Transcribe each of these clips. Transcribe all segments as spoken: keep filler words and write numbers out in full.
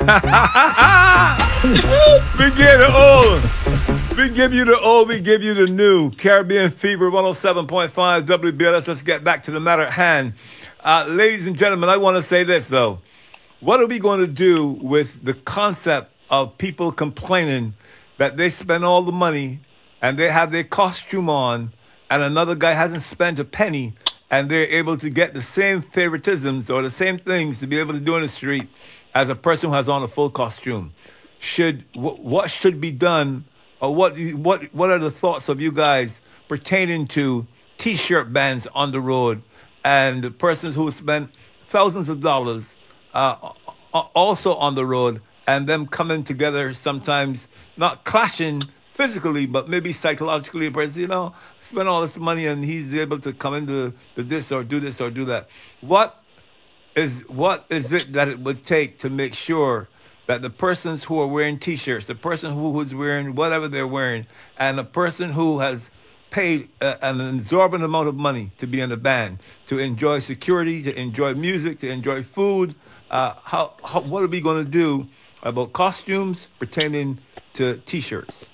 We give the old. We give you the old. We give you the new. Caribbean Fever one oh seven point five W B L S. Let's get back to the matter at hand. Uh, ladies and gentlemen, I want to say this, though. What are we going to do with the concept of people complaining that they spend all the money and they have their costume on and another guy hasn't spent a penny and they're able to get the same favoritisms or the same things to be able to do in the street as a person who has on a full costume? Should wh- what should be done, or what what what are the thoughts of you guys pertaining to T-shirt bans on the road and the persons who spend thousands of dollars uh, also on the road and them coming together sometimes not clashing physically but maybe psychologically? A person, you know, spend all this money and he's able to come into the this or do this or do that. What is what is it that it would take to make sure that the persons who are wearing T-shirts, the person who who's wearing whatever they're wearing, and the person who has paid uh, an exorbitant amount of money to be in the band, to enjoy security, to enjoy music, to enjoy food, uh, how, how what are we going to do about costumes pertaining to T-shirts?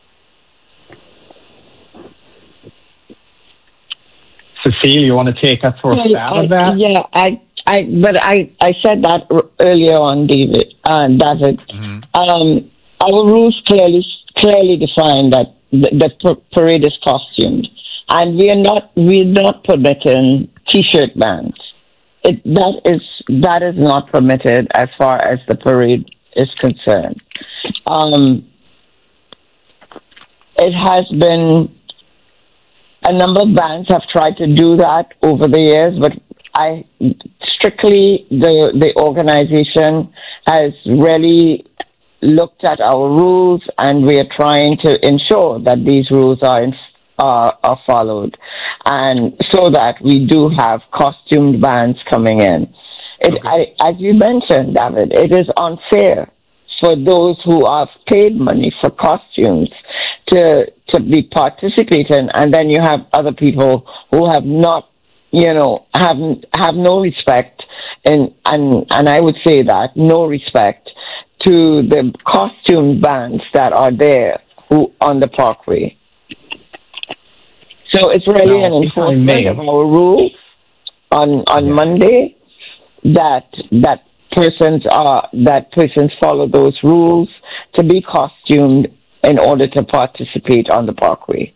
Cecile, you want to take a first stab at that? Yeah, I. I, but I, I said that r- earlier on, David. Uh, David, mm-hmm. um, our rules clearly clearly define that the, the p- parade is costumed, and we are not we're not permitting T-shirt bans. It that is that is not permitted as far as the parade is concerned. Um, it has been a number of bands have tried to do that over the years, but I. Strictly, the the organization has really looked at our rules, and we are trying to ensure that these rules are in, uh, are followed, and so that we do have costumed bands coming in. It, okay. I, as you mentioned, David, it is unfair for those who have paid money for costumes to to be participating, and then you have other people who have not. You know, have have no respect, and and and I would say that no respect to the costume bands that are there who on the parkway. So it's really now, an enforcement of our rules on on yeah. Monday that that persons are that persons follow those rules to be costumed in order to participate on the parkway.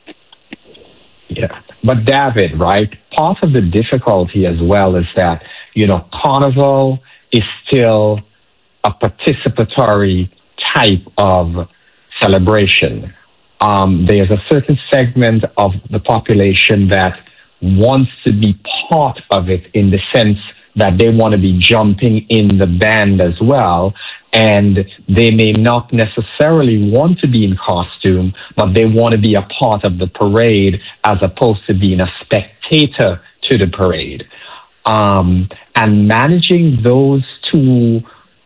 Yeah, but David, right? Part of the difficulty as well is that, you know, Carnival is still a participatory type of celebration. Um, there's a certain segment of the population that wants to be part of it in the sense that they want to be jumping in the band as well. And they may not necessarily want to be in costume, but they want to be a part of the parade as opposed to being a spectator to the parade. Um, and managing those two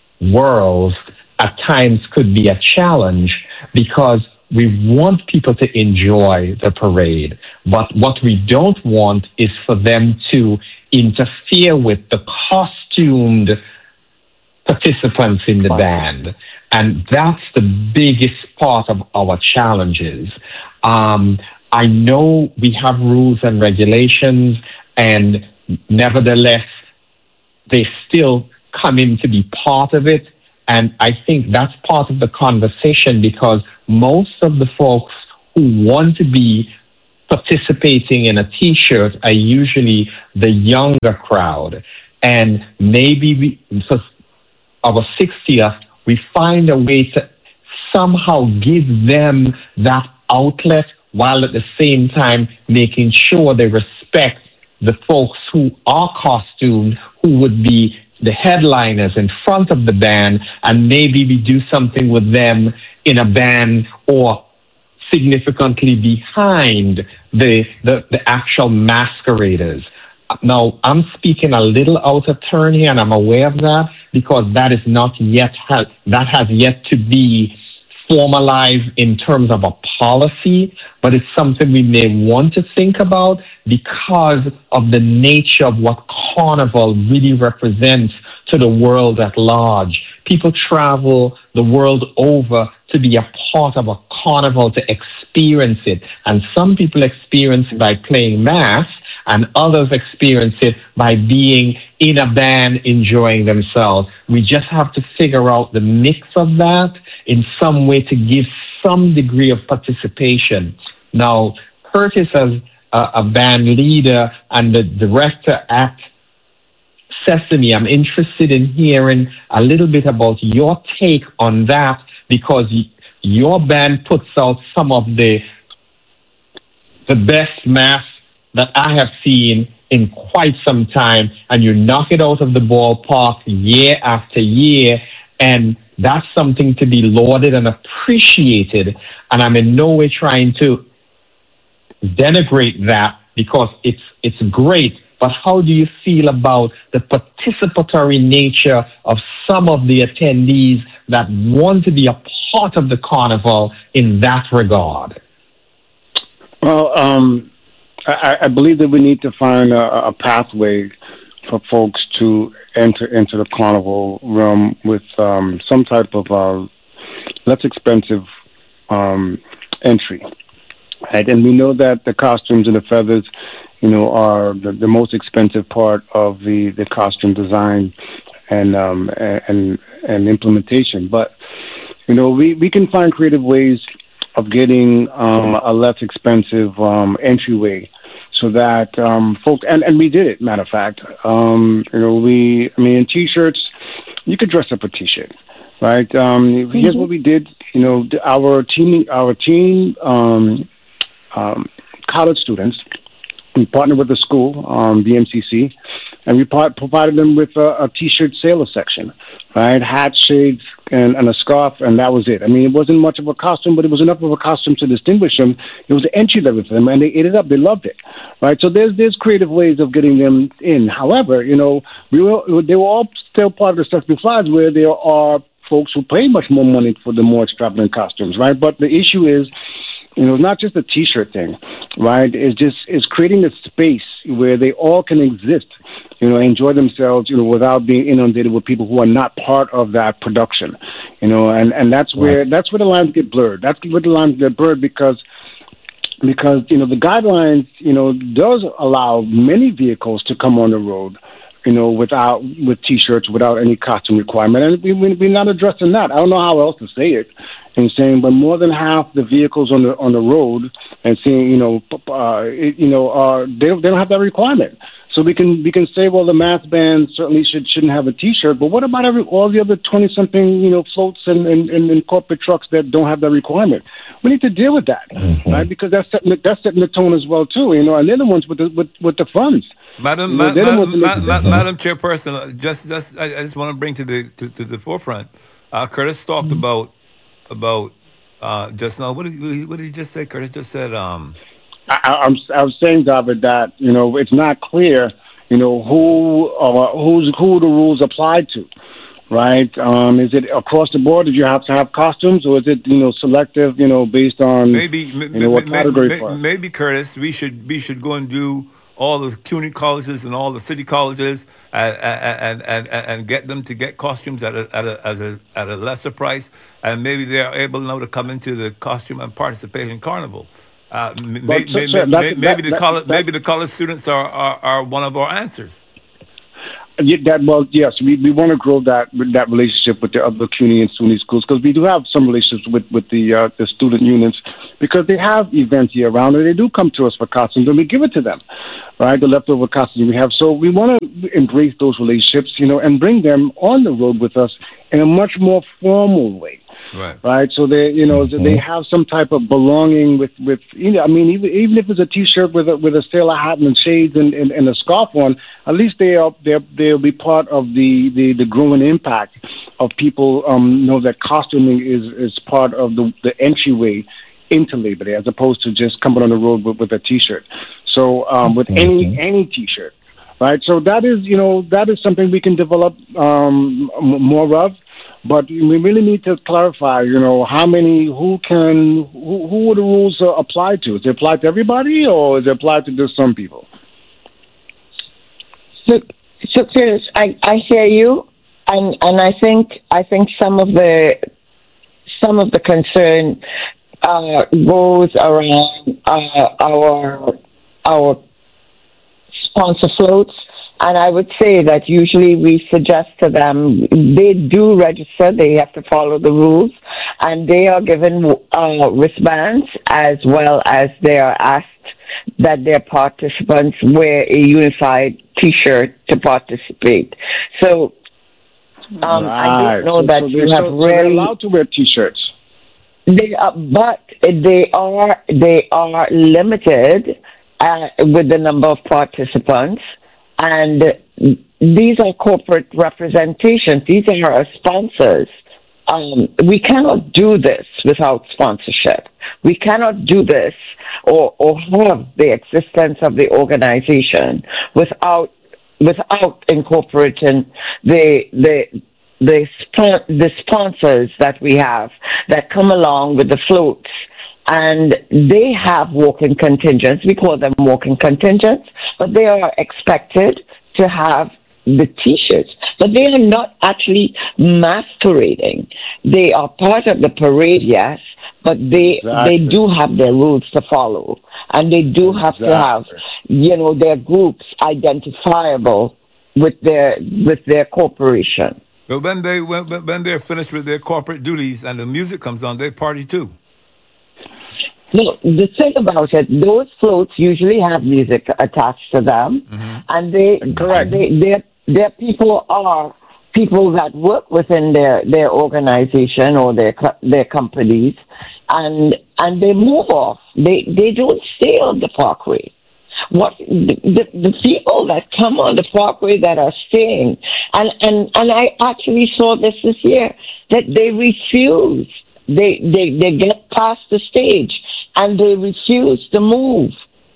worlds at times could be a challenge because we want people to enjoy the parade. But what we don't want is for them to interfere with the costumed participants in the band. And that's the biggest part of our challenges. Um, I know we have rules and regulations, and nevertheless, they still come in to be part of it. And I think that's part of the conversation because most of the folks who want to be participating in a T-shirt are usually the younger crowd. And maybe we, so our sixtieth, we find a way to somehow give them that outlet while at the same time making sure they respect the folks who are costumed, who would be the headliners in front of the band, and maybe we do something with them in a band or significantly behind the, the, the actual masqueraders. Now, I'm speaking a little out of turn here, and I'm aware of that because that is not yet has, that has yet to be formalized in terms of a policy, but it's something we may want to think about because of the nature of what Carnival really represents to the world at large. People travel the world over to be a part of a carnival, to experience it. And some people experience it by playing mass, and others experience it by being in a band enjoying themselves. We just have to figure out the mix of that in some way to give some degree of participation. Now, Curtis, as a, a band leader and the director at Sesame, I'm interested in hearing a little bit about your take on that, because y- your band puts out some of the the best mass that I have seen in quite some time, and you knock it out of the ballpark year after year, and that's something to be lauded and appreciated. And I'm in no way trying to denigrate that, because it's it's great. But how do you feel about the participatory nature of some of the attendees that want to be a part of the carnival in that regard? Well, um, I, I believe that we need to find a, a pathway for folks to enter into the carnival realm with um, some type of uh, less expensive um, entry. Right? And we know that the costumes and the feathers, you know, are the, the most expensive part of the, the costume design and, um, and and implementation. But, you know, we, we can find creative ways of getting um, a less expensive um, entryway, so that um, folks, and, and we did it, matter of fact. Um, you know, we, I mean, in T-shirts, you could dress up a T-shirt, right? Um, mm-hmm. Here's what we did. You know, our teen, our teen um, um, college students, we partnered with the school, um, the M C C, and we part, provided them with a, a T-shirt sailor section, right? Hat, shades, and, and a scarf, and that was it. I mean, it wasn't much of a costume, but it was enough of a costume to distinguish them. It was an entry level for them, and they ate it up. They loved it, right? So there's there's creative ways of getting them in. However, you know, we were they were all still part of the Sesame Flies, where there are folks who pay much more money for the more extravagant costumes, right? But the issue is, you know, not just a T-shirt thing, right? It's just it's creating a space where they all can exist, you know, enjoy themselves, you know, without being inundated with people who are not part of that production, you know, and, and that's where right. that's where the lines get blurred. That's where the lines get blurred because because you know the guidelines, you know, does allow many vehicles to come on the road, you know, without with T-shirts, without any costume requirement, and we, we, we're not addressing that. I don't know how else to say it. And saying, but more than half the vehicles on the on the road, and seeing, you know, uh, it, you know, uh, they they don't have that requirement. So we can we can say, well, the mass band certainly should shouldn't have a T-shirt, but what about every all the other twenty something, you know, floats and, and, and corporate trucks that don't have that requirement? We need to deal with that, mm-hmm. right? Because that's setting the, that's setting the tone as well too, you know. And they're the ones with the with, with the funds. Madam, you know, ma- ma- ma- ma- Madam Chairperson, just just I, I just want to bring to the to, to the forefront. Uh, Curtis talked mm-hmm. about. About uh, just now, what did he, what did he just say? Curtis just said. Um, I, I'm I was saying, David, that you know it's not clear, you know who uh, who's who the rules apply to, right? Um, is it across the board? Did you have to have costumes, or is it you know selective? You know, based on maybe you know, what category? Maybe, maybe, maybe Curtis, we should we should go and do all the CUNY colleges and all the city colleges and and and, and, and get them to get costumes at a, at a, at a at a lesser price, and maybe they are able now to come into the costume and participation carnival. Uh, may, may, so, may, so may, maybe that, the that, college that, maybe the college students are, are, are one of our answers. Yeah, that, well, yes, we, we want to grow that that relationship with the other CUNY and SUNY schools, because we do have some relationships with with the uh, the student unions, because they have events year round and they do come to us for costumes and we give it to them, right? The leftover costumes we have. So we want to embrace those relationships, you know, and bring them on the road with us in a much more formal way. Right. Right. So they, you know, mm-hmm. they have some type of belonging with, with, you know, I mean, even even if it's a T-shirt with a with a sailor hat and shades and, and, and a scarf on, at least they are they they'll be part of the, the, the growing impact of people um know that costuming is, is part of the, the entryway into Labor Day, as opposed to just coming on the road with, with a T-shirt. So um, with mm-hmm. any any T-shirt, right? So that is, you know, that is something we can develop um, more of. But we really need to clarify, you know, how many, who can, who, who would the rules uh, apply to? Is it applied to everybody, or is it applied to just some people? So, so Chris, I, I hear you, and and I think I think some of the some of the concern uh, goes around uh, our our sponsor floats. And I would say that usually we suggest to them, they do register, they have to follow the rules, and they are given uh, wristbands as well as they are asked that their participants wear a unified T-shirt to participate. So um, right. I don't know so, that so you so, have so really... they're allowed to wear T-shirts. They are, but they are, they are limited uh, with the number of participants. And these are corporate representations. These are our sponsors. Um, we cannot do this without sponsorship. We cannot do this or, or have the existence of the organization without without incorporating the the the, sp- the sponsors that we have that come along with the floats. And they have walking contingents. We call them walking contingents, but they are expected to have the T-shirts. But they are not actually masquerading. They are part of the parade, yes, but they Exactly. they do have their rules to follow, and they do have Exactly. to have, you know, their groups identifiable with their with their corporation. But when they when, when they're finished with their corporate duties and the music comes on, they party too. No, the thing about it, those floats usually have music attached to them, mm-hmm. and they, correct. They, their their people are people that work within their, their organization or their their companies, and and they move off. They they don't stay on the parkway. What the, the the people that come on the parkway that are staying, and and and I actually saw this this year that they refuse. They they they get past the stage. And they refused to move.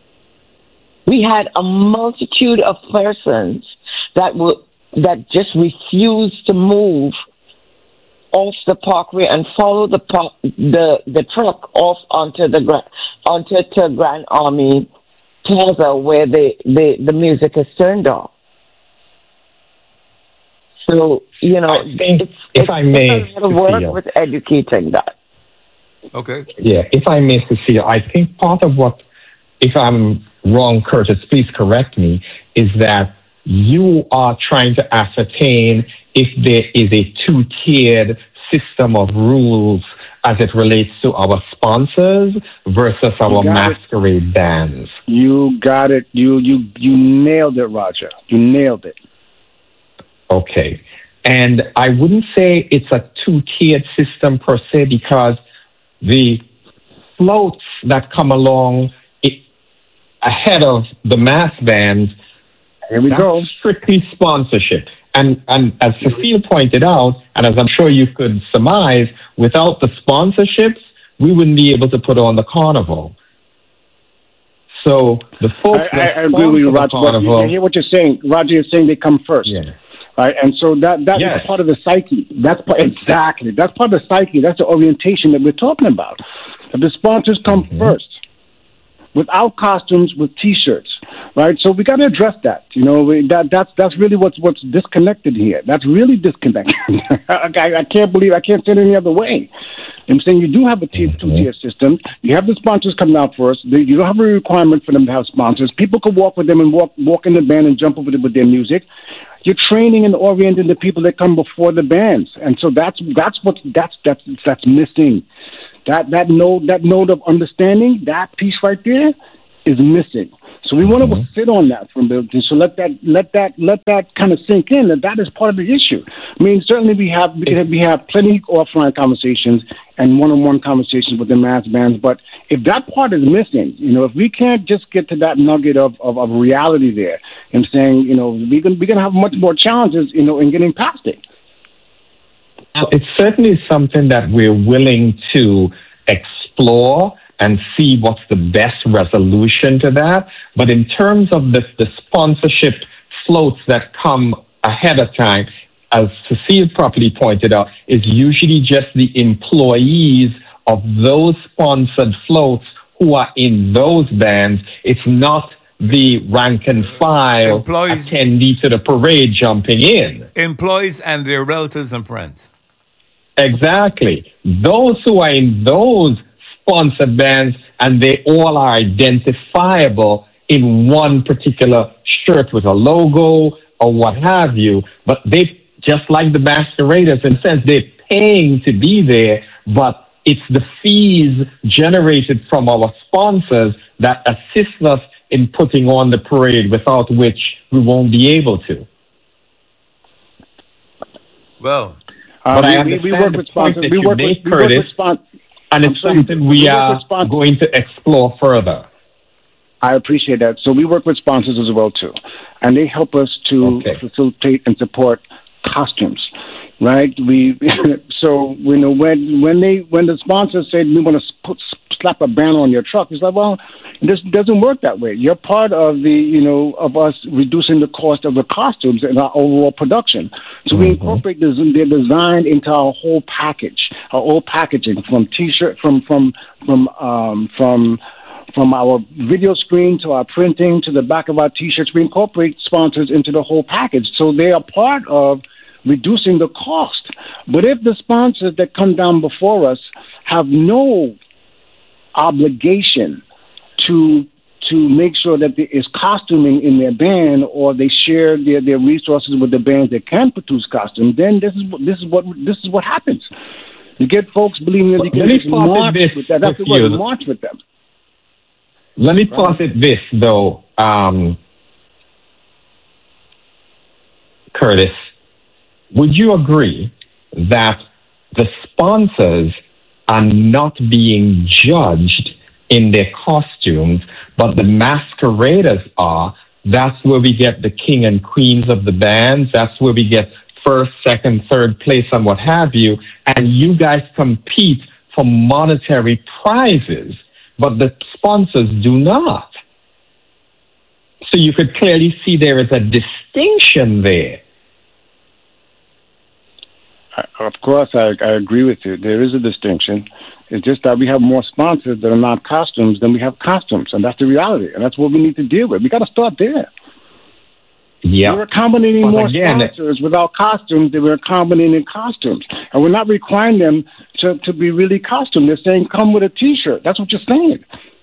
We had a multitude of persons that were that just refused to move off the parkway and follow the par- the the truck off onto the gra- onto to Grand Army Plaza where the, the, the music is turned off. So you know, I think it's, if it's I may, a lot of work Cecile. with educating that. Okay. Yeah, if I may, Cecile, I think part of what, if I'm wrong, Curtis, please correct me, is that you are trying to ascertain if there is a two-tiered system of rules as it relates to our sponsors versus our masquerade it. bands. You got it. You you you nailed it, Roger. You nailed it. Okay. And I wouldn't say it's a two-tiered system per se, because the floats that come along it, ahead of the mass bands, here we that's go. strictly sponsorship. And and as Cecile pointed out, and as I'm sure you could surmise, without the sponsorships, we wouldn't be able to put on the carnival. So the folks I, that I, I agree with you, Roger. carnival, I hear what you're saying. Roger is saying they come first. Yeah. Right, and so that that yes. is part of the psyche. That's part, exactly. That's part of the psyche. That's the orientation that we're talking about. That the sponsors come mm-hmm. first, without costumes, with T-shirts. Right, so we got to address that. You know, we, that that's that's really what's what's disconnected here. That's really disconnected. I, I can't believe I can't say it any other way. I'm saying you do have a t- two-tier system. You have the sponsors coming out first. You don't have a requirement for them to have sponsors. People could walk with them and walk walk in the band and jump over there with their music. You're training and orienting the people that come before the bands, and so that's that's what that's that's that's missing. That that node that node of understanding, that piece right there, is missing. So we want to sit on that from the so let that let that let that kind of sink in that that is part of the issue. I mean, certainly we have we have plenty of offline conversations and one-on-one conversations with the mass bands, but if that part is missing, you know, if we can't just get to that nugget of, of, of reality there and saying, you know, we're gonna we're gonna have much more challenges, you know, in getting past it. It's certainly something that we're willing to explore and see what's the best resolution to that. But in terms of the, the sponsorship floats that come ahead of time, as Cecile properly pointed out, is usually just the employees of those sponsored floats who are in those bands. It's not the rank and file Employees. attendee to the parade jumping in. Employees and their relatives and friends. Exactly. Those who are in those sponsored bands, and they all are identifiable in one particular shirt with a logo or what have you, but they, just like the masqueraders, in a sense, they're paying to be there, but it's the fees generated from our sponsors that assist us in putting on the parade, without which we won't be able to. Well, But Uh, I we, we, we work understand the with point sponsors. that We you work make, with, we work Curtis, with sponsors. and I'm it's sorry, something we we work are with sponsors. going to explore further. I appreciate that. So we work with sponsors as well too, and they help us to Okay. facilitate and support costumes, right? We so you know when when they when the sponsor said we want to put slap a banner on your truck, it's like, well, this doesn't work that way. You're part of the you know of us reducing the cost of the costumes and our overall production. So we incorporate this, their design into our whole package, our whole packaging from t-shirt from from from um, from. From our video screen to our printing to the back of our T-shirts, we incorporate sponsors into the whole package. So they are part of reducing the cost. But if the sponsors that come down before us have no obligation to to make sure that there is costuming in their band, or they share their, their resources with the bands that can produce costumes, then this is what this is what this is what happens. You get folks believing that you Let me can posit march this with that. That's the with word, you. march with them. Let me posit this, though, um, Curtis. Would you agree that the sponsors are not being judged in their costumes, but the masqueraders are? That's where we get the king and queens of the bands. That's where we get first, second, third place, and what have you. And you guys compete for monetary prizes, but the sponsors do not. So you could clearly see there is a distinction there. Of course, I, I agree with you. There is a distinction. It's just that we have more sponsors that are not costumes than we have costumes, and that's the reality, and that's what we need to deal with. We got to start there. Yeah. We're accommodating But more again, sponsors without costumes than we're accommodating costumes, and we're not requiring them to, to be really costumed. They're saying, "Come with a T-shirt." That's what you're saying.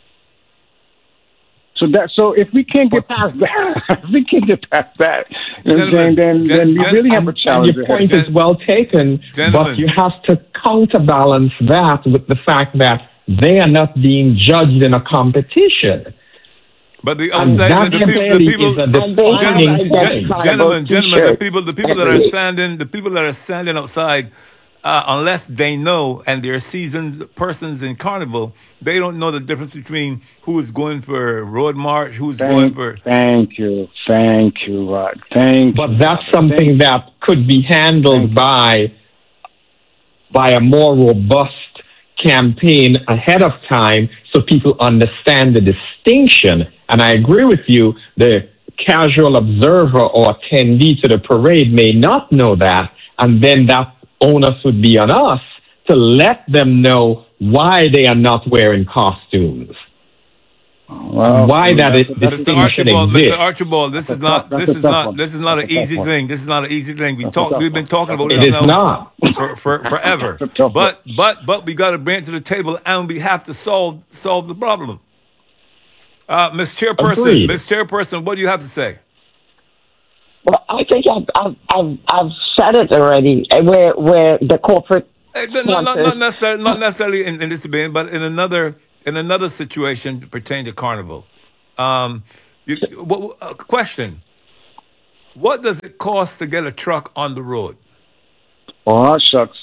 So that so if we can't get past that, if we can't get past that, then Gentlemen, then, then, gen- then we gen- really have a And challenge your ahead. point is well taken, Gentlemen. but you have to counterbalance that with the fact that they are not being judged in a competition. But the And outside, that the people, the clearly people, is a And they have defining identified point. identifiable gentlemen, gentlemen, the T-shirt people, the people that every are day. standing, the people that are standing outside, uh, unless they know and they're seasoned persons in Carnival, they don't know the difference between who is going for road march, who's going Thank, for. thank you, thank you, Rod. Thank But you. that's something that could be handled by by a more robust campaign ahead of time so people understand the distinction. And I agree with you, the casual observer or attendee to the parade may not know that, and then that onus would be on us to let them know why they are not wearing costumes. Well, Why that that's- is that's- Mister distinction Archibald, exists. Mister Archibald, this That's is a not tough- that's this a is tough not one. this is not That's an a tough easy one. thing. This is not an easy thing. We That's a talk tough we've been one. talking about That's this It is now not. for, for forever. That's a tough But but but we got to bring it to the table and we have to solve solve the problem. Uh, Miss Chairperson, Agreed. Miss Chairperson, what do you have to say? Well, I think I've, I've, I've, I've said it already, eh, where, where the corporate Eh, Not, not, not sponsors- necessarily, not necessarily in, in this debate, but in another in another situation pertaining to Carnival. Um, you, what, a question: what does it cost to get a truck on the road? Oh, shucks.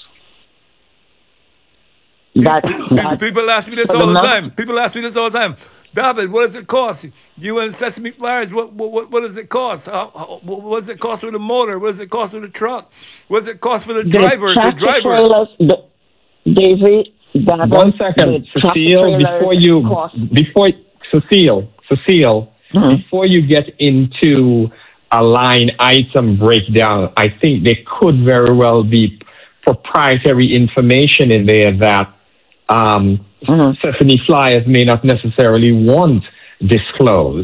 that, People, that people ask me this for all the the time. People ask me this all the time. David, what does it cost? You and Sesame Flyers, what what what does it cost? How, how, what does it cost with a motor? What does it cost with a truck? What does it cost for the the driver? The tractor driver. trailers, the, Davey, that One second, the tractor Cecile, trailers before you, cost- before, Cecile, Cecile, Hmm. before you get into a line item breakdown, I think there could very well be proprietary information in there that um, Mhm. Sesame Flyers may not necessarily want disclosed.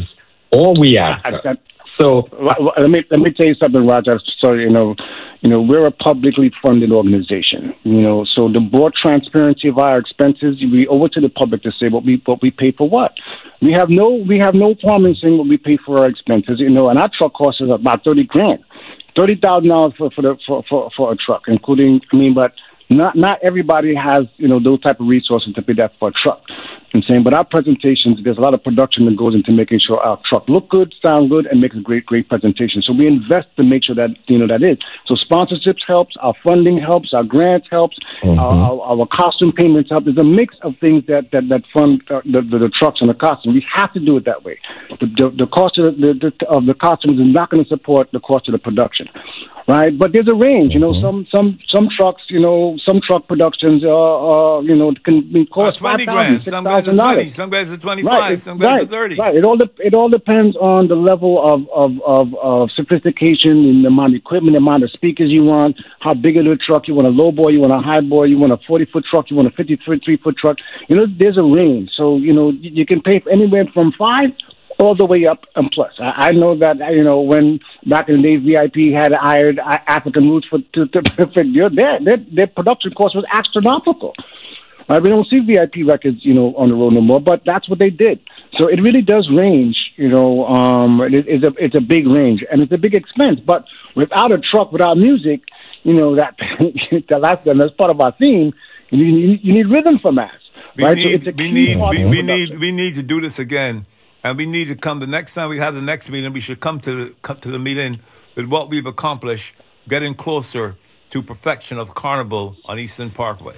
All we ask. I, I, so let me let me tell you something, Roger. Sorry, you know, you know, we're a publicly funded organization. You know, so the broad transparency of our expenses, we owe it to the public to say what we what we pay for what. We have no we have no problem in saying what we pay for our expenses. You know, and our truck costs us about thirty grand, thirty thousand dollars for for the for, for for a truck, including. I mean, but. Not not everybody has, you know, those type of resources to pay that for a truck. I'm saying, but our presentations, there's a lot of production that goes into making sure our truck look good, sound good, and makes a great, great presentation. So we invest to make sure that, you know, that is. So sponsorships helps, our funding helps, our grants helps, mm-hmm. our, our, our costume payments help. There's a mix of things that, that, that fund uh, the, the, the trucks and the costume. We have to do it that way. The, the, the cost of the, the, of the costumes is not going to support the cost of the production. Right, but there's a range. You know, mm-hmm. some some some trucks. You know, some truck productions. Uh, uh you know, can cost uh, twenty grand. Some guys are twenty. Some guys are twenty-five. Right, some guys right, are thirty. Right. It all de- it all depends on the level of of, of of sophistication and the amount of equipment, the amount of speakers you want, how big of a truck you want, a low boy, you want a high boy, you want a forty foot truck, you want a fifty-three foot truck. You know, there's a range. So you know, you, you can pay for anywhere from five. All the way up and plus. I, I know that, you know, when back in the day V I P had hired African Roots for to, to, to their, their their production cost was astronomical. Right? We don't see V I P records, you know, on the road no more, but that's what they did. So it really does range, you know. Um, it, it's a it's a big range and it's a big expense. But without a truck, without music, you know that that's that's part of our theme. You need, you need rhythm from us, right? We need so it's a we key need part we, of we production. need we need to do this again. And we need to come the next time we have the next meeting. We should come to the, come to the meeting with what we've accomplished, getting closer to perfection of Carnival on Eastern Parkway.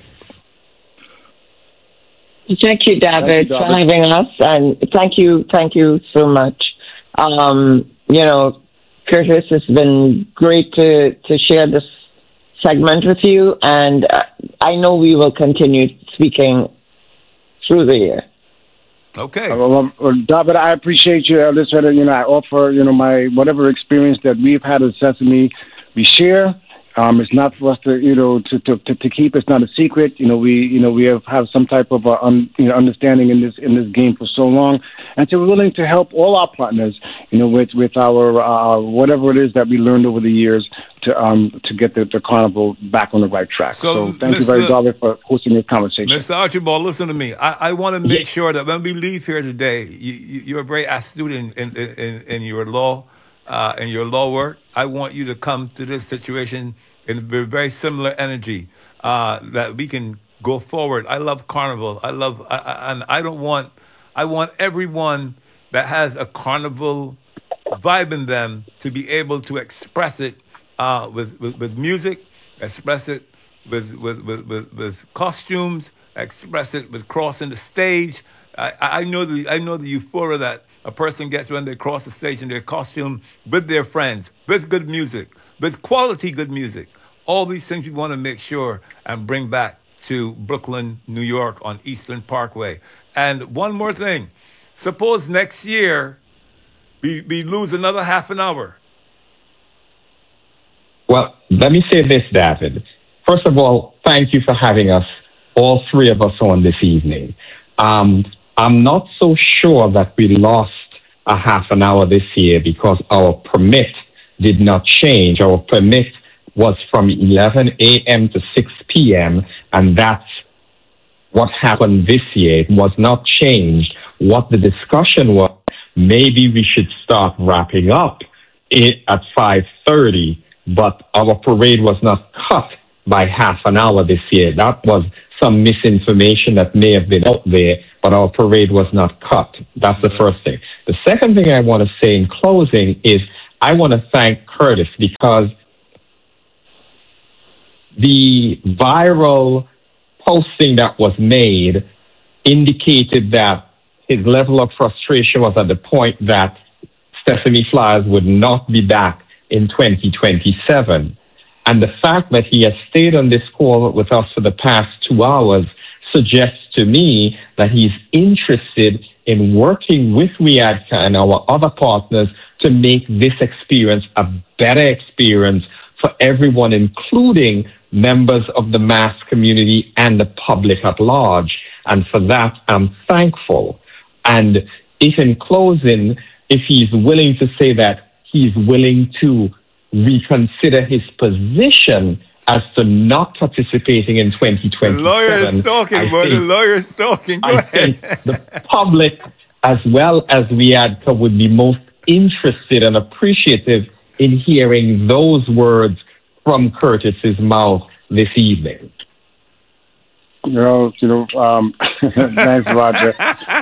Thank you, David, for having us, and thank you, thank you so much. Um, you know, Curtis, it's been great to to share this segment with you, and uh, I know we will continue speaking through the year. Okay. Uh, well, well, David, I appreciate you. Uh, listen, you know, I offer, you know, my whatever experience that we've had at Sesame, we share. Um, it's not for us to, you know, to, to, to, to keep. It's not a secret. You know, we, you know, we have, have some type of, uh, un, you know, understanding in this in this game for so long, and so we're willing to help all our partners, you know, with with our uh, whatever it is that we learned over the years to um to get the, the carnival back on the right track. So, so thank Mister you very much for hosting this conversation. Mister Archibald, listen to me. I, I want to make yeah. sure that when we leave here today, you, you, you're very astute in in, in, in your law. Uh, in your law work, I want you to come to this situation in a very similar energy uh, that we can go forward. I love Carnival. I love, I, I, and I don't want, I want everyone that has a Carnival vibe in them to be able to express it uh, with, with with music, express it with with, with, with with costumes, express it with crossing the stage. I, I know the I know the euphoria that a person gets when they cross the stage in their costume with their friends, with good music, with quality good music. All these things we want to make sure and bring back to Brooklyn, New York on Eastern Parkway. And one more thing. Suppose next year we, we lose another half an hour. Well, let me say this, David. First of all, thank you for having us, all three of us, on this evening. Um, I'm not so sure that we lost a half an hour this year because our permit did not change. Our permit was from eleven a.m. to six p.m., and that's what happened this year. It was not changed. What the discussion was, maybe we should start wrapping up it at five thirty, but our parade was not cut by half an hour this year. That was some misinformation that may have been out there, but our parade was not cut. That's the first thing. The second thing I want to say in closing is I want to thank Curtis because the viral posting that was made indicated that his level of frustration was at the point that Sesame Flyers would not be back in twenty twenty-seven. And the fact that he has stayed on this call with us for the past two hours suggests to me that he's interested in working with WIADCA and our other partners to make this experience a better experience for everyone, including members of the mass community and the public at large. And for that, I'm thankful. And if in closing, if he's willing to say that he's willing to reconsider his position as to not participating in twenty twenty-seven. The lawyer is talking, boy. The lawyer is talking. Go I ahead. think the public, as well as we A D C A, would be most interested and appreciative in hearing those words from Curtis's mouth this evening. You know, you know, um, thanks, Roger.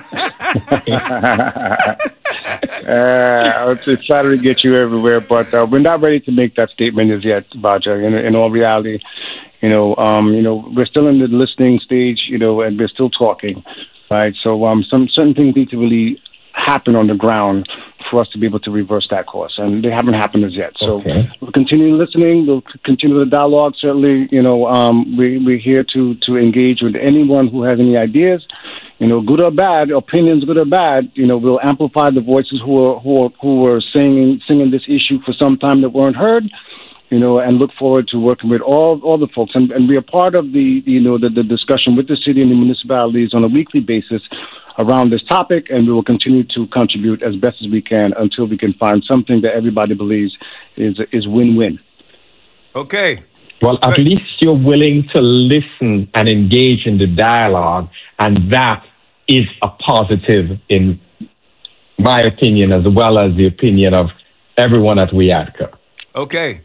uh, it's excited to get you everywhere, but uh, we're not ready to make that statement as yet, Roger. In, in all reality, you know, um, you know, we're still in the listening stage, you know, and we're still talking, right? So, um, some certain things need to really happen on the ground for us to be able to reverse that course, and they haven't happened as yet. So Okay. we'll continue listening. We'll continue the dialogue. Certainly, you know, um, we, we're here to, to engage with anyone who has any ideas, you know, good or bad, opinions, good or bad. You know, we'll amplify the voices who are who are, who are singing singing this issue for some time that weren't heard. You know, and look forward to working with all all the folks, and, and we are part of the you know the, the discussion with the city and the municipalities on a weekly basis around this topic, and we will continue to contribute as best as we can until we can find something that everybody believes is is win-win. Okay. Well, at Right. least you're willing to listen and engage in the dialogue, and that is a positive in my opinion, as well as the opinion of everyone at W I A D C A. Okay.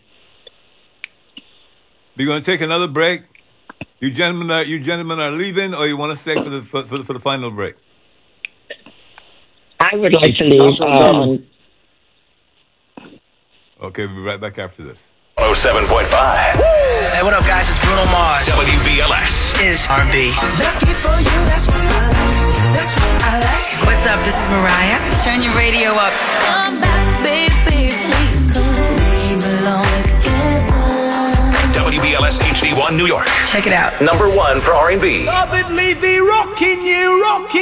We're going to take another break. You gentlemen are you gentlemen are leaving, or you want to stay for the for, for, the, for the final break? I would like to leave. Um, Okay, we'll be right back after this. oh seven point five Hey, what up, guys? It's Bruno Mars. W B L S. Is R and B. Lucky for you, that's what I like. That's what I like. What's up? This is Mariah. Turn your radio up. Come back, baby, please, 'cause we belong together. W B L S H D one New York. Check it out. Number one for R and B. David Levy rocking you, rocking